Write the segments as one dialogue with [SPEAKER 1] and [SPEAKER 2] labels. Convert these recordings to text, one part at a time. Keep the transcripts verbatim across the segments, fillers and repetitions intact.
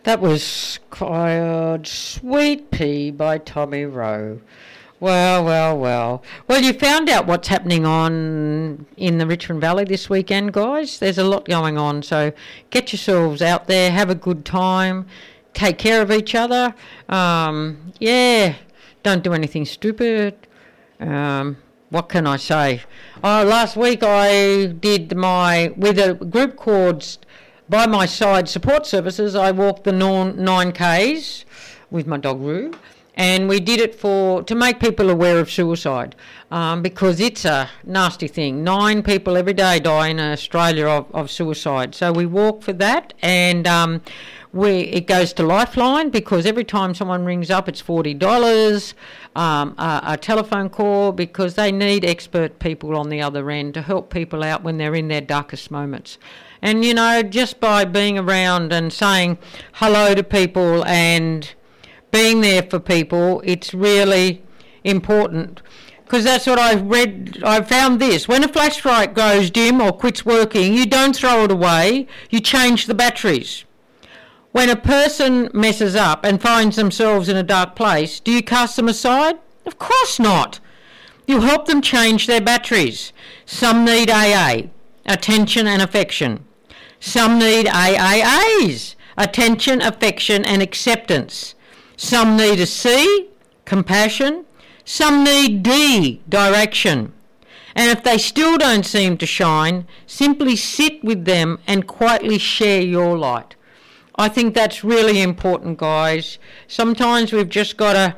[SPEAKER 1] That was called Sweet Pea by Tommy Rowe. Well, well, well. Well, you found out what's happening on in the Richmond Valley this weekend, guys. There's a lot going on, so get yourselves out there, have a good time, take care of each other. Um, yeah, don't do anything stupid. Um, what can I say? Oh, last week I did my, with a group called By My Side Support Services, I walked the nine Ks with my dog Roo. And we did it for to make people aware of suicide, um, because it's a nasty thing. Nine people every day die in Australia of, of suicide. So we walk for that, and um, we it goes to Lifeline, because every time someone rings up, it's forty dollars, um, a, a telephone call, because they need expert people on the other end to help people out when they're in their darkest moments. And, you know, just by being around and saying hello to people and being there for people, it's really important, because that's what I've read. I found this: when a flashlight goes dim or quits working, you don't throw it away, you change the batteries. When a person messes up and finds themselves in a dark place, do you cast them aside? Of course not. You help them change their batteries. Some need A A, attention and affection. Some need A A As, attention, affection and acceptance. Some need a C, compassion. Some need D, direction. And if they still don't seem to shine, simply sit with them and quietly share your light. I think that's really important, guys. Sometimes we've just got to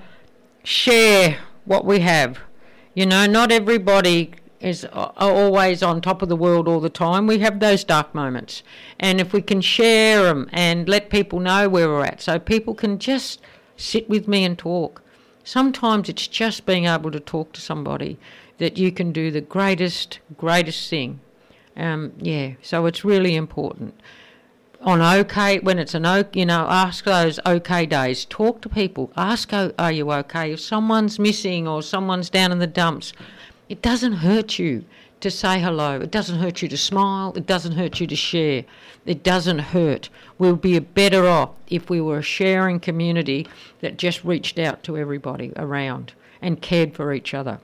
[SPEAKER 1] share what we have. You know, not everybody is always on top of the world all the time. We have those dark moments. And if we can share them and let people know where we're at, so people can just sit with me and talk. Sometimes it's just being able to talk to somebody that you can do the greatest, greatest thing. Um, yeah, so it's really important. On okay, when it's an okay, you know, ask those okay days. Talk to people. Ask, are you okay? If someone's missing or someone's down in the dumps, it doesn't hurt you to say hello. It doesn't hurt you to smile. It doesn't hurt you to share. It doesn't hurt. We'll be better off if we were a sharing community that just reached out to everybody around and cared for each other.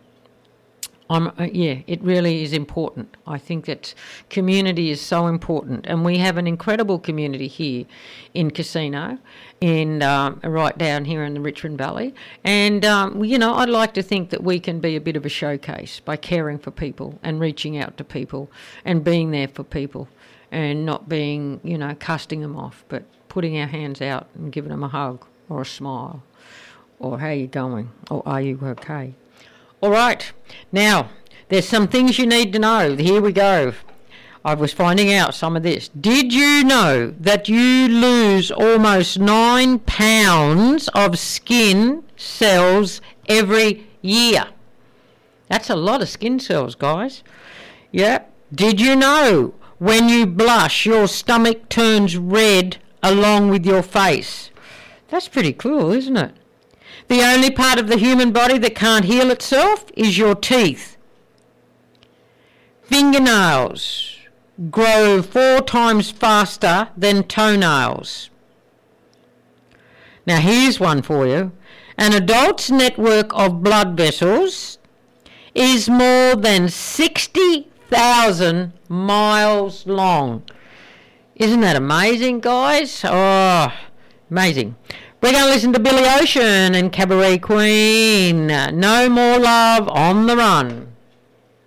[SPEAKER 1] Um, uh, yeah, it really is important. I think that community is so important, and we have an incredible community here in Casino, in um, right down here in the Richmond Valley. And um, you know, I'd like to think that we can be a bit of a showcase by caring for people and reaching out to people and being there for people, and not being, you know, casting them off, but putting our hands out and giving them a hug or a smile, or how you going, or are you okay? All right, now, there's some things you need to know. Here we go. I was finding out some of this. Did you know that you lose almost nine pounds of skin cells every year? That's a lot of skin cells, guys. Yeah. Did you know when you blush, your stomach turns red along with your face? That's pretty cool, isn't it? The only part of the human body that can't heal itself is your teeth. Fingernails grow four times faster than toenails. Now here's one for you. An adult's network of blood vessels is more than sixty thousand miles long. Isn't that amazing, guys? Oh, amazing. We're going to listen to Billy Ocean and Cabaret Queen. No More Love on the Run.